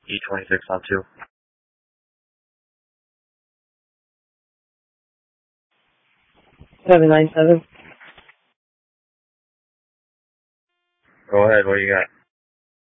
E26 on 2. 797. Go ahead, what do you got?